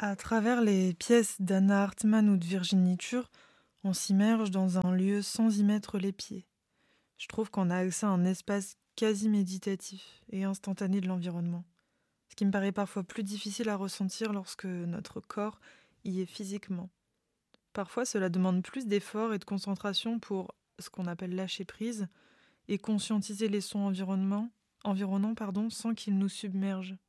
À travers les pièces d'Anna Hartmann ou de Virginie Tur, on s'immerge dans un lieu sans y mettre les pieds. Je trouve qu'on a accès à un espace quasi méditatif et instantané de l'environnement, ce qui me paraît parfois plus difficile à ressentir lorsque notre corps y est physiquement. Parfois, cela demande plus d'efforts et de concentration pour ce qu'on appelle lâcher prise et conscientiser les sons environnants sans qu'ils nous submergent.